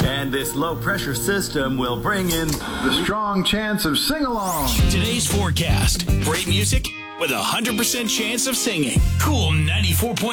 And this low-pressure system will bring in the strong chance of sing-along. Today's forecast. Great music with a 100% chance of singing. Cool 94.9.